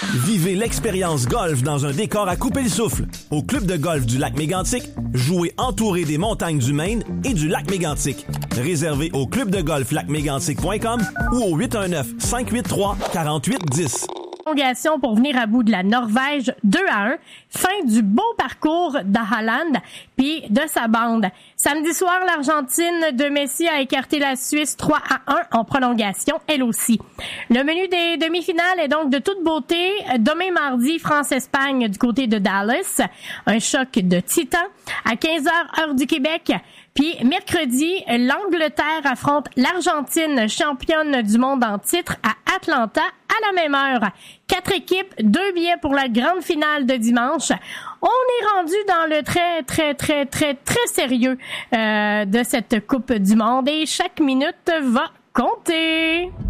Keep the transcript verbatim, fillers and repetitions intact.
Vivez l'expérience golf dans un décor à couper le souffle. Au club de golf du lac Mégantic, jouez entouré des montagnes du Maine et du lac Mégantic. Réservé au club de golf lac mégantic point com ou au huit un neuf, cinq huit trois, quatre huit un zéro. Pour venir à bout de la Norvège deux à un. Fin du beau parcours de Haaland puis de sa bande. Samedi soir, l'Argentine de Messi a écarté la Suisse trois à un en prolongation, elle aussi. Le menu des demi-finales est donc de toute beauté. Demain mardi, France-Espagne du côté de Dallas. Un choc de titans. À quinze heures, heure du Québec. Puis mercredi, l'Angleterre affronte l'Argentine, championne du monde en titre, à Atlanta à la même heure. Quatre équipes, deux billets pour la grande finale de dimanche. On est rendu dans le très, très, très, très, très sérieux euh, de cette Coupe du monde et chaque minute va compter.